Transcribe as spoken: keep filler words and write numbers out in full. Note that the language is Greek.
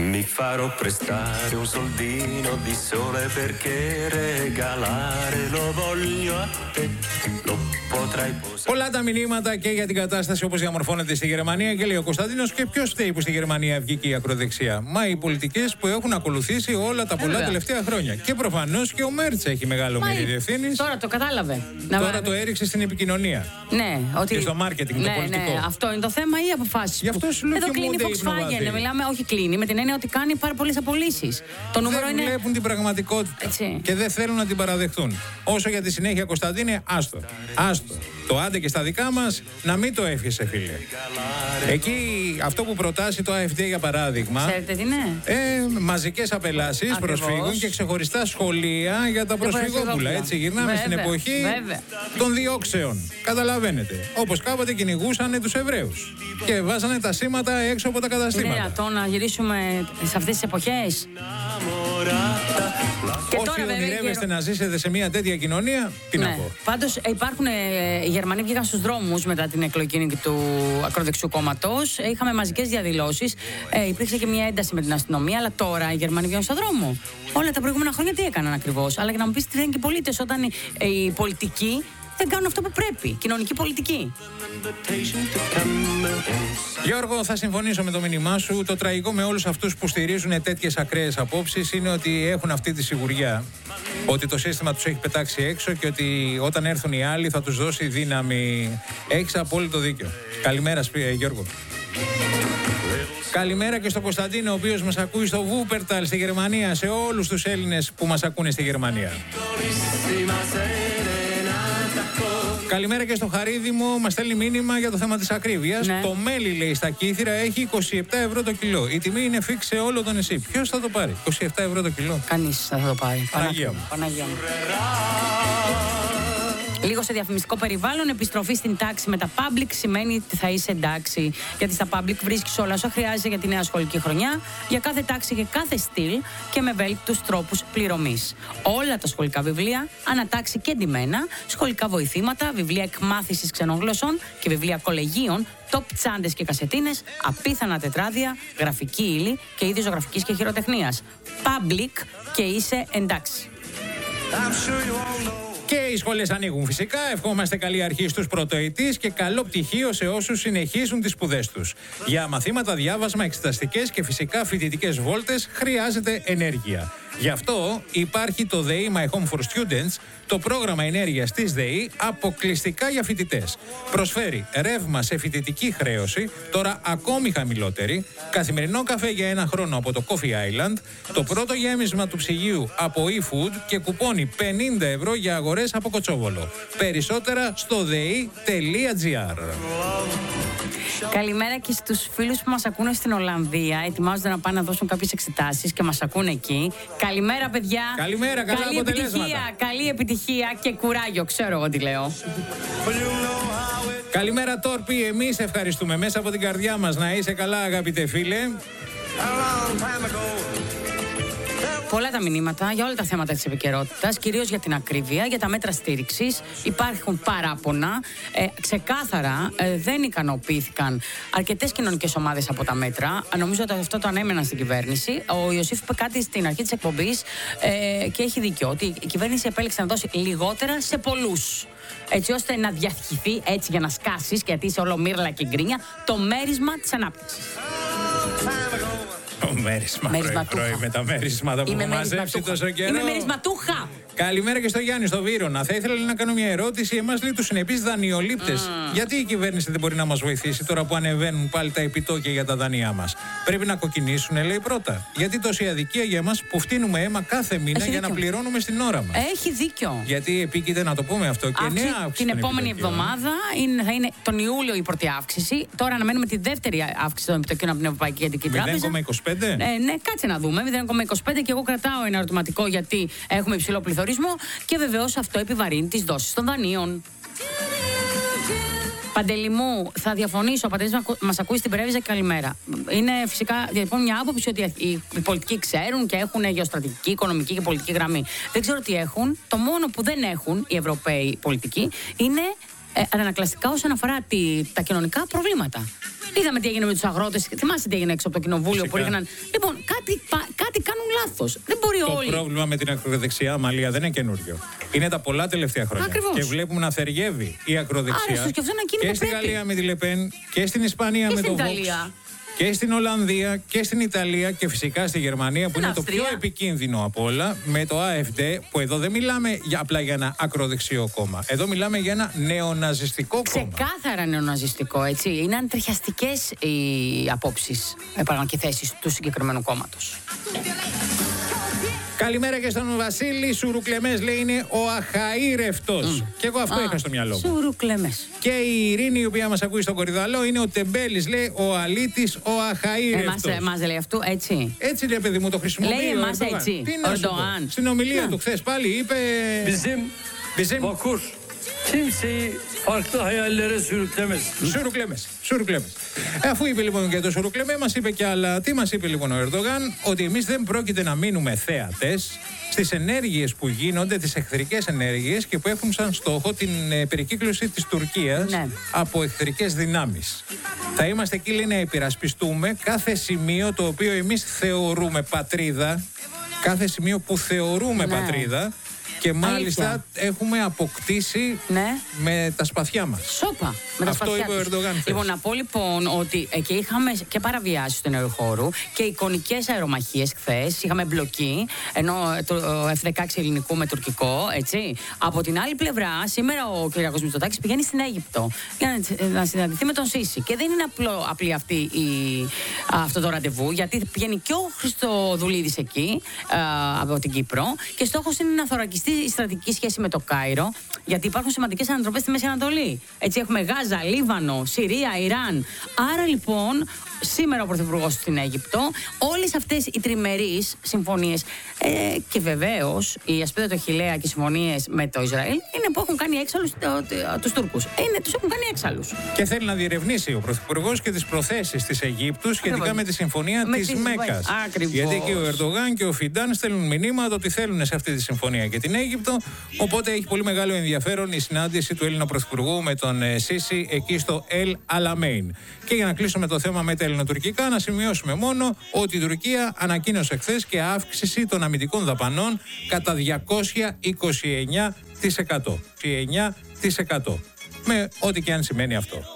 Mi farò prestare un soldino di sole perché regalare lo voglio a te. Lo potrai posare. Πολλά τα μηνύματα και για την κατάσταση όπως διαμορφώνεται στη Γερμανία και λέει ο Κωνσταντίνος, και ποιος φταίει που στη Γερμανία βγήκε η ακροδεξιά? Μα οι πολιτικές που έχουν ακολουθήσει όλα τα πολλά Βέβαια. τελευταία χρόνια. Και προφανώς και ο Μέρτς έχει μεγάλο μερίδιο ευθύνης. Τώρα το κατάλαβε. Τώρα Να... το έριξε στην επικοινωνία. Ναι, ότι... Και στο μάρκετινγκ, ναι, το πολιτικό. Ναι, αυτό είναι το θέμα ή αποφάσεις? Γι' αυτό σου λέω εδώ και κλείνει η μου δεν Volkswagen. είναι Μιλάμε, όχι κλείνει, με την έννοια ότι κάνει πάρα πολλές απολύσεις. Το νούμερο δεν είναι. βλέπουν την πραγματικότητα. Έτσι. Και δεν θέλουν να την παραδεχτούν. Όσο για τη συνέχεια, Κωνσταντίνε, άστο. Άστο. Το άντε και στα δικά μας, να μην το εύχεσαι, φίλε. Εκεί αυτό που προτάσει το έι εφ ντι για παράδειγμα. Ξέρετε τι είναι? Ε, μαζικές απελάσεις Ακριβώς. προσφύγων και ξεχωριστά σχολεία για τα προσφυγόπουλα. Έτσι, γυρνάμε Βέβαια, στην εποχή βέβαια. των διώξεων. Καταλαβαίνετε. Όπως κάποτε κυνηγούσαν τους Εβραίους και βάζανε τα σήματα έξω από τα Είναι καταστήματα. δυνατόν να γυρίσουμε σε αυτές τις εποχές? Και Όσοι τώρα, βέβαια, ονειρεύεστε γερο- να ζήσετε σε μια τέτοια κοινωνία, τι να Ναι. πω. Πάντως ε, υπάρχουν, ε, οι Γερμανοί βγήκαν στους δρόμους μετά την εκλογή του ακροδεξιού κόμματος. Ε, είχαμε μαζικές διαδηλώσεις. Ε, υπήρξε και μια ένταση με την αστυνομία. Αλλά τώρα οι Γερμανοί βγαίνουν στον δρόμο. Όλα τα προηγούμενα χρόνια τι έκαναν ακριβώς? Αλλά για να μου πεις τι λένε και οι πολίτες όταν οι, ε, οι πολιτικοί δεν κάνουν αυτό που πρέπει. Κοινωνική πολιτική. Γιώργο, θα συμφωνήσω με το μήνυμά σου. Το τραγικό με όλους αυτούς που στηρίζουν τέτοιες ακραίες απόψεις είναι ότι έχουν αυτή τη σιγουριά ότι το σύστημα τους έχει πετάξει έξω και ότι όταν έρθουν οι άλλοι θα τους δώσει δύναμη. Έχεις απόλυτο δίκιο. Καλημέρα, σπί- Γιώργο. Καλημέρα και στον Κωνσταντίνο, ο οποίος μας ακούει στο Βούπερταλ στη Γερμανία, σε όλους τους Έλληνες που μας ακούνε στη Γερμανία. Καλημέρα και στο Χαρίδημο, μας στέλνει μήνυμα για το θέμα της ακρίβειας. Ναι. Το μέλι, λέει, στα Κύθυρα έχει είκοσι επτά ευρώ το κιλό. Η τιμή είναι φίξ σε όλο το νησί. Ποιος θα το πάρει? είκοσι επτά ευρώ το κιλό. Κανείς δεν θα το πάρει. Παναγία μου. Παναγία μου. Λίγο σε διαφημιστικό περιβάλλον, επιστροφή στην τάξη με τα public σημαίνει ότι θα είσαι εντάξει. Γιατί στα public βρίσκεις όλα όσα χρειάζεσαι για τη νέα σχολική χρονιά, για κάθε τάξη και κάθε στυλ και με ευέλικτους τρόπους πληρωμής. Όλα τα σχολικά βιβλία, ανατάξει και εντυμένα, σχολικά βοηθήματα, βιβλία εκμάθησης ξενών γλωσσών και βιβλία κολεγίων, top τσάντες και κασετίνες, απίθανα τετράδια, γραφική ύλη και είδη ζωγραφικής και χειροτεχνίας. Public και είσαι εντάξει. Και οι σχολές ανοίγουν φυσικά. Ευχόμαστε καλή αρχή στους πρωτοετής και καλό πτυχίο σε όσους συνεχίζουν τις σπουδές τους. Για μαθήματα, διάβασμα, εξεταστικές και φυσικά φοιτητικές βόλτες χρειάζεται ενέργεια. Γι' αυτό υπάρχει το ΔΕΗ My Home for Students, το πρόγραμμα ενέργειας της ΔΕΗ αποκλειστικά για φοιτητές. Προσφέρει ρεύμα σε φοιτητική χρέωση, τώρα ακόμη χαμηλότερη, καθημερινό καφέ για ένα χρόνο από το Coffee Island, το πρώτο γέμισμα του ψυγείου από eFood και κουπόνι πενήντα ευρώ για αγορές από Κοτσόβολο. Περισσότερα στο δεη τελεία τζι άρ. Καλημέρα και στους φίλους που μας ακούνε στην Ολλανδία. Ετοιμάζονται να πάνε να δώσουν κάποιες εξετάσεις και μας ακούνε εκεί. Καλημέρα, παιδιά. Καλημέρα, καλά καλή αποτελέσματα. επιτυχία, καλή επιτυχία και κουράγιο. Ξέρω εγώ τι λέω. Καλημέρα, Τόρπι. Εμείς ευχαριστούμε μέσα από την καρδιά μας. Να είσαι καλά, αγαπητέ φίλε. Πολλά τα μηνύματα για όλα τα θέματα της επικαιρότητας, κυρίως για την ακρίβεια, για τα μέτρα στήριξης. Υπάρχουν παράπονα. Ε, ξεκάθαρα ε, δεν ικανοποιήθηκαν αρκετές κοινωνικές ομάδες από τα μέτρα. Νομίζω ότι αυτό το ανέμεναν στην κυβέρνηση. Ο Ιωσήφ είπε κάτι στην αρχή της εκπομπής ε, και έχει δίκιο, ότι η κυβέρνηση επέλεξε να δώσει λιγότερα σε πολλούς. Έτσι ώστε να διαχυθεί, έτσι για να σκάσεις, γιατί είσαι όλο μύρλα και γκρίνια, το μέρισμα της ανάπτυξης. Το μέρισμα, Μέρισμα πρωί, πρωί με τα μέρισματα που Είμαι έχω μαζέψει τόσο καιρό. Είμαι μερισματούχα. Καλημέρα και στο Γιάννη, στο Βύρωνα. Θα ήθελα να κάνω μια ερώτηση. Εμάς λέει τους συνεπείς δανειολήπτες. Mm. Γιατί η κυβέρνηση δεν μπορεί να μας βοηθήσει τώρα που ανεβαίνουν πάλι τα επιτόκια για τα δανειά μας? Πρέπει να κοκκινήσουν, λέει πρώτα. Γιατί τόση αδικία για εμάς που φτύνουμε αίμα κάθε μήνα Έχει για δίκιο. να πληρώνουμε στην ώρα μας? Έχει δίκιο. Γιατί επίκειται να το πούμε αυτό και Αύξηση νέα αύξηση. την των επόμενη επιτοκίων. εβδομάδα είναι, θα είναι τον Ιούλιο η πρώτη αύξηση. Τώρα αναμένουμε τη δεύτερη αύξηση των επιτοκίων από την Ευρωπαϊκή Κεντρική Τράπεζα. μηδέν κόμμα είκοσι πέντε. Ε, ναι, κάτσε να δούμε. μηδέν κόμμα είκοσι πέντε και εγώ κρατάω ένα ερωτηματικό γιατί έχουμε υψηλό πληθωρισμό και βεβαίως αυτό επιβαρύνει τις δόσεις των δανείων. Παντελή μου, θα διαφωνήσω. Ο Παντελής μας ακούει στην Πρέβιζα. Καλημέρα. Είναι φυσικά διατυπώνει μια άποψη ότι οι, οι πολιτικοί ξέρουν και έχουν γεωστρατηγική, οικονομική και πολιτική γραμμή. Δεν ξέρω τι έχουν. Το μόνο που δεν έχουν οι Ευρωπαίοι πολιτικοί είναι ε, αντανακλαστικά όσον αφορά τη, τα κοινωνικά προβλήματα. Είδαμε τι έγινε με τους αγρότες. Θυμάσαι τι έγινε έξω από το κοινοβούλιο που έγιναν. Λοιπόν, κάτι, κάτι κάνουν λάθος. Δεν μπορεί το όλοι. Το πρόβλημα με την ακροδεξιά, Μαλία, δεν είναι καινούριο. Είναι τα πολλά τελευταία χρόνια. Ακριβώς. Και βλέπουμε να θεργεύει η ακροδεξιά. Άρα, και και στη Γαλλία με τη Λεπέν και στην Ισπανία και με στην το Ιταλία. Vox. Και στην Ολλανδία και στην Ιταλία και φυσικά στη Γερμανία που είναι Αυστρία. το πιο επικίνδυνο από όλα, με το AfD, που εδώ δεν μιλάμε για, απλά για ένα ακροδεξιό κόμμα. Εδώ μιλάμε για ένα νεοναζιστικό κόμμα. Ξεκάθαρα νεοναζιστικό, έτσι. Είναι αντριχιαστικές οι απόψεις και θέσεις του συγκεκριμένου κόμματος. Καλημέρα και στον Βασίλη. Σουρουκλεμές λέει είναι ο αχαήρευτος. Mm. Και εγώ αυτό Α, είχα στο μυαλό μου. Σουρουκλεμές. Και η Ειρήνη, η οποία μας ακούει στον Κορυδαλό, είναι ο Τεμπέλης, λέει ο αλήτης, ο αχαήρευτος. Εμάς, εμάς λέει αυτό, έτσι. Έτσι λέει, παιδί μου, το χρησιμοποιεί. Λέει εμάς ο έτσι. Τι να σου πω. Στην ομιλία Να. του χθες πάλι είπε. Bizim Bizim Bakur kimseyi farklı hayallere sürüklemesin. Σουρουκλέμες. Σουρουκλέμες. Ε, αφού είπε λοιπόν και το σουρουκλεμέ, μας είπε και άλλα. Τι μας είπε λοιπόν ο Ερντογάν? Ότι εμείς δεν πρόκειται να μείνουμε θέατες στις ενέργειες που γίνονται, τις εχθρικές ενέργειες και που έχουν σαν στόχο την ε, περικύκλωση της Τουρκίας ναι. από εχθρικές δυνάμεις. Θα είμαστε εκεί, λέει, να υπερασπιστούμε κάθε σημείο το οποίο εμείς θεωρούμε πατρίδα, κάθε σημείο που θεωρούμε ναι. πατρίδα. Και μάλιστα Αλήθεια. έχουμε αποκτήσει ναι. με τα σπαθιά μας. Σόπα. Με τα Αυτό σπαθιά είπε ο τους. Ερντογάν. Λοιπόν, να πω λοιπόν ότι ε, και είχαμε και παραβιάσεις του αεροχώρου και εικονικές αερομαχίες χθες. Είχαμε μπλοκή, ενώ το εφ δεκαέξι ελληνικού με τουρκικό, έτσι. Από την άλλη πλευρά, σήμερα ο κ. Μητσοτάκης πηγαίνει στην Αίγυπτο για να, να συναντηθεί με τον Σίση. Και δεν είναι απλό, απλή αυτή η, αυτό το ραντεβού, γιατί πηγαίνει και ο Χριστοδουλίδης εκεί, α, από την Κύπρο, και στόχος είναι να θωρακιστεί η στρατηγική σχέση με το Κάιρο, γιατί υπάρχουν σημαντικές ανατροπές στη Μέση Ανατολή. Έτσι, έχουμε Γάζα, Λίβανο, Συρία, Ιράν. Άρα λοιπόν, σήμερα ο Πρωθυπουργός στην Αίγυπτο, όλες αυτές οι τριμερείς συμφωνίες ε, και βεβαίως η ασπίδα του Χιλέα και οι συμφωνίες με το Ισραήλ είναι που έχουν κάνει έξαλλους τους Τούρκους. Είναι, τους έχουν κάνει έξαλλους. Και θέλει να διερευνήσει ο Πρωθυπουργός και τις προθέσεις της Αιγύπτου σχετικά Ακριβώς. με τη συμφωνία με της τις... Μέκας. Ακριβώς. Γιατί και ο Ερντογάν και ο Φιντάν στέλνουν μηνύματα ότι θέλουν σε αυτή τη συμφωνία και την Αίγυπτο. Οπότε έχει πολύ μεγάλο ενδιαφέρον η συνάντηση του Έλληνα Πρωθυπουργού με τον ε, Σίση εκεί στο Ελ Αλαμέιν. Και για να κλείσουμε το θέμα με τα ελληνοτουρκικά, να σημειώσουμε μόνο ότι η Τουρκία ανακοίνωσε χθες και αύξηση των αμυντικών δαπανών κατά διακόσια είκοσι εννιά τοις εκατό. Με ό,τι και αν σημαίνει αυτό.